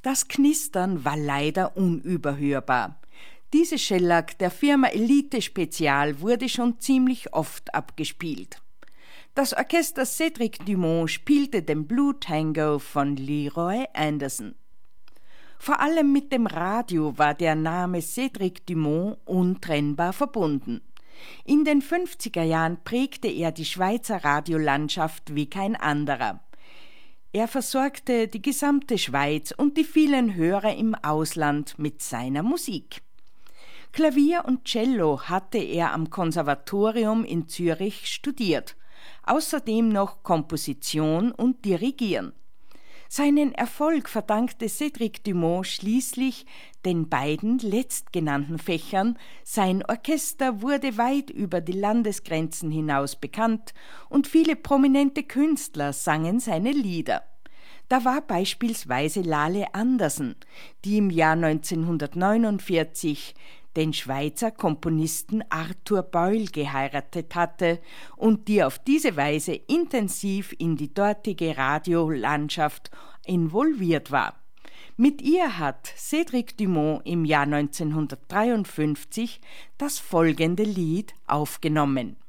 Das Knistern war leider unüberhörbar. Diese Schellack der Firma Elite Spezial wurde schon ziemlich oft abgespielt. Das Orchester Cédric Dumont spielte den Blue Tango von Leroy Anderson. Vor allem mit dem Radio war der Name Cédric Dumont untrennbar verbunden. In den 50er Jahren prägte er die Schweizer Radiolandschaft wie kein anderer. Er versorgte die gesamte Schweiz und die vielen Hörer im Ausland mit seiner Musik. Klavier und Cello hatte er am Konservatorium in Zürich studiert, außerdem noch Komposition und Dirigieren. Seinen Erfolg verdankte Cédric Dumont schließlich den beiden letztgenannten Fächern. Sein Orchester wurde weit über die Landesgrenzen hinaus bekannt und viele prominente Künstler sangen seine Lieder. Da war beispielsweise Lale Andersen, die im Jahr 1949 den Schweizer Komponisten Arthur Beul geheiratet hatte und die auf diese Weise intensiv in die dortige Radiolandschaft involviert war. Mit ihr hat Cédric Dumont im Jahr 1953 das folgende Lied aufgenommen.